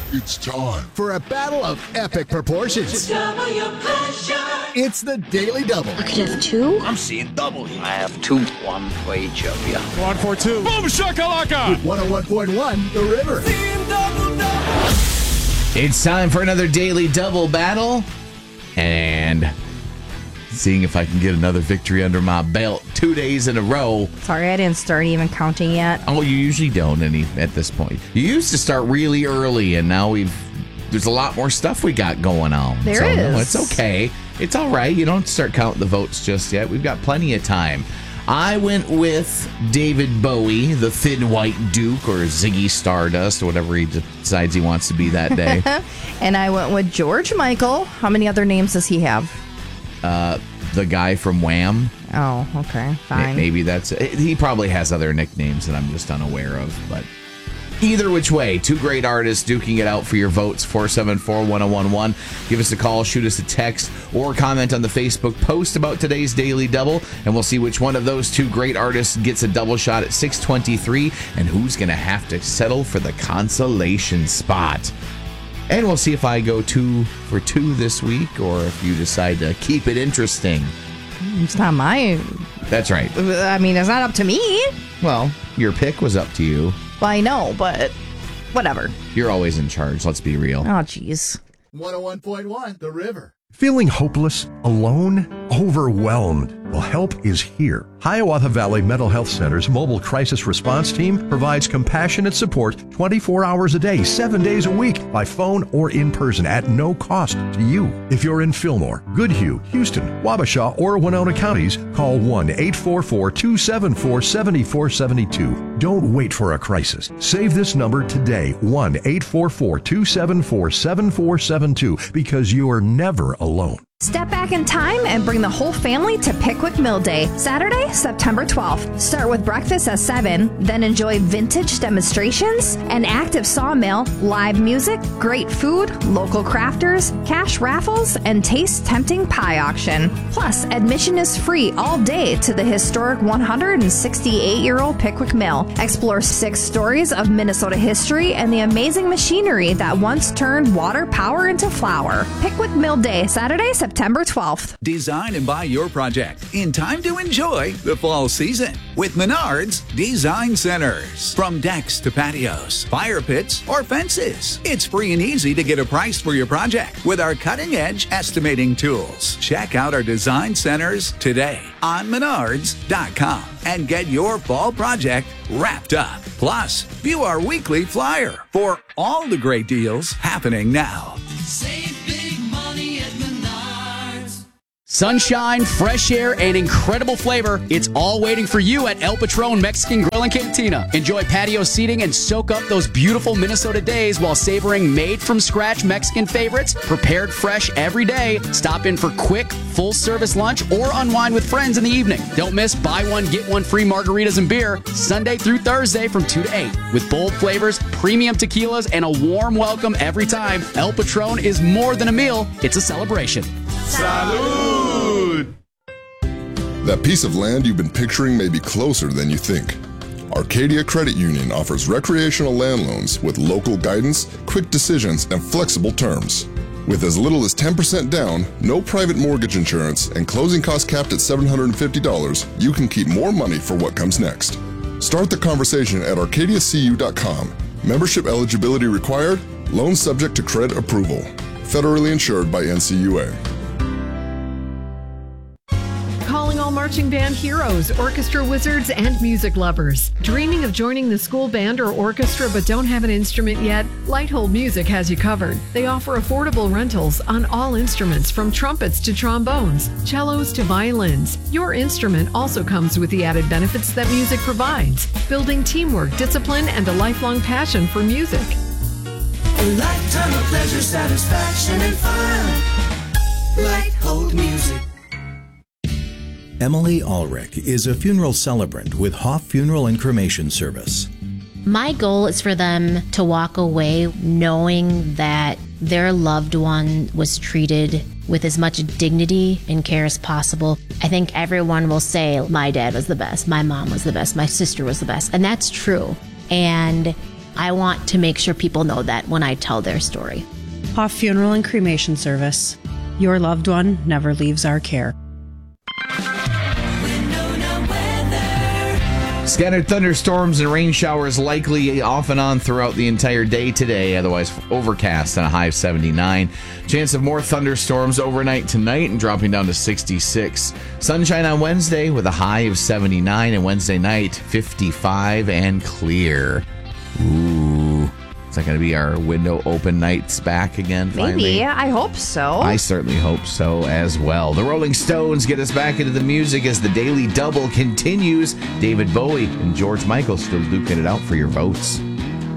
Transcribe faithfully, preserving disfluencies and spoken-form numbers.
It's time for a battle of epic proportions. Double your pleasure. It's the Daily Double. I could have two. I'm seeing double here. I have two. One for each of you. One for two. Boom shakalaka! With one oh one point one, The River. Double, double. It's time for another Daily Double battle. And seeing if I can get another victory under my belt two days in a row. Sorry, I didn't start even counting yet. Oh, you usually don't any at this point. You used to start really early, and now we've there's a lot more stuff we got going on. There so, is. No, it's okay. It's all right. You don't start counting the votes just yet. We've got plenty of time. I went with David Bowie, the Thin White Duke, or Ziggy Stardust, or whatever he decides he wants to be that day. And I went with George Michael. How many other names does he have? Uh, the guy from Wham. Oh, okay, fine. Maybe that's it. He probably has other nicknames that I'm just unaware of, but either which way, two great artists duking it out for your votes. Four seven four, one oh one one. Give us a call, shoot us a text, or comment on the Facebook post about today's Daily Double, and we'll see which one of those two great artists gets a double shot at six twenty-three, and who's going to have to settle for the consolation spot. And we'll see if I go two for two this week, or if you decide to keep it interesting. It's not my... That's right. I mean, it's not up to me. Well, your pick was up to you. Well, I know, but whatever. You're always in charge, let's be real. Oh, jeez. one oh one point one, The River. Feeling hopeless, alone, overwhelmed? Well, help is here. Hiawatha Valley Mental Health Center's mobile crisis response team provides compassionate support twenty-four hours a day, seven days a week, by phone or in person at no cost to you. If you're in Fillmore, Goodhue, Houston, Wabasha, or Winona counties, call one eight four four, two seven four, seven four seven two. Don't wait for a crisis. Save this number today, one eight four four, two seven four, seven four seven two, because you are never alone. Step back in time and bring the whole family to Pickwick Mill Day, Saturday, September twelfth. Start with breakfast at seven, then enjoy vintage demonstrations, an active sawmill, live music, great food, local crafters, cash raffles, and taste tempting pie auction. Plus, admission is free all day to the historic one hundred sixty-eight-year-old Pickwick Mill. Explore six stories of Minnesota history and the amazing machinery that once turned water power into flour. Pickwick Mill Day, Saturday, September twelfth. Design and buy your project in time to enjoy the fall season with Menards Design Centers. From decks to patios, fire pits, or fences, it's free and easy to get a price for your project with our cutting-edge estimating tools. Check out our design centers today on menards dot com and get your fall project wrapped up. Plus, view our weekly flyer for all the great deals happening now. Save big money at Menards. Sunshine, fresh air, and incredible flavor. It's all waiting for you at El Patron Mexican Grill and Cantina. Enjoy patio seating and soak up those beautiful Minnesota days while savoring made-from-scratch Mexican favorites, prepared fresh every day. Stop in for quick, full-service lunch or unwind with friends in the evening. Don't miss buy one, get one free margaritas and beer Sunday through Thursday from two to eight. With bold flavors, premium tequilas, and a warm welcome every time, El Patron is more than a meal. It's a celebration. Salud! That piece of land you've been picturing may be closer than you think. Arcadia Credit Union offers recreational land loans with local guidance, quick decisions, and flexible terms. With as little as ten percent down, no private mortgage insurance, and closing costs capped at seven hundred fifty dollars, you can keep more money for what comes next. Start the conversation at arcadia c u dot com. Membership eligibility required. Loan subject to credit approval. Federally insured by N C U A. Calling all marching band heroes, orchestra wizards, and music lovers. Dreaming of joining the school band or orchestra but don't have an instrument yet? Lighthold Music has you covered. They offer affordable rentals on all instruments from trumpets to trombones, cellos to violins. Your instrument also comes with the added benefits that music provides, building teamwork, discipline, and a lifelong passion for music. A lifetime of pleasure, satisfaction, and fun. Lighthold Music. Emily Ulrich is a funeral celebrant with Hoff Funeral and Cremation Service. My goal is for them to walk away knowing that their loved one was treated with as much dignity and care as possible. I think everyone will say, my dad was the best, my mom was the best, my sister was the best, and that's true. And I want to make sure people know that when I tell their story. Hoff Funeral and Cremation Service. Your loved one never leaves our care. Scattered thunderstorms and rain showers likely off and on throughout the entire day today. Otherwise overcast and a high of seventy-nine. Chance of more thunderstorms overnight tonight and dropping down to sixty-six. Sunshine on Wednesday with a high of seventy-nine, and Wednesday night fifty-five and clear. Ooh. Is that going to be our window open nights back again finally? Maybe. I hope so. I certainly hope so as well. The Rolling Stones get us back into the music as the Daily Double continues. David Bowie and George Michael still duking it out for your votes.